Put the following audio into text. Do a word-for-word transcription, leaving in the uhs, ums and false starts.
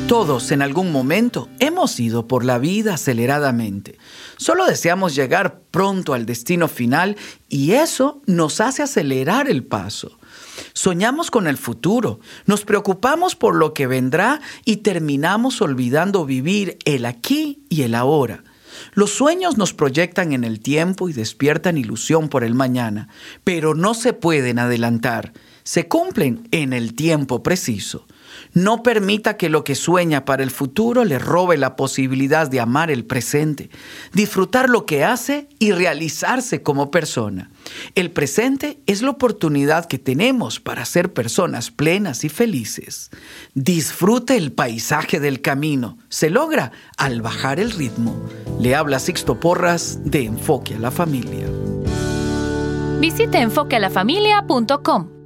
Todos en algún momento hemos ido por la vida aceleradamente. Solo deseamos llegar pronto al destino final y eso nos hace acelerar el paso. Soñamos con el futuro, nos preocupamos por lo que vendrá y terminamos olvidando vivir el aquí y el ahora. Los sueños nos proyectan en el tiempo y despiertan ilusión por el mañana, pero no se pueden adelantar, se cumplen en el tiempo preciso. No permita que lo que sueña para el futuro le robe la posibilidad de amar el presente, disfrutar lo que hace y realizarse como persona. El presente es la oportunidad que tenemos para ser personas plenas y felices. Disfrute el paisaje del camino. Se logra al bajar el ritmo. Le habla Sixto Porras de Enfoque a la Familia. Visite enfoque a la familia punto com.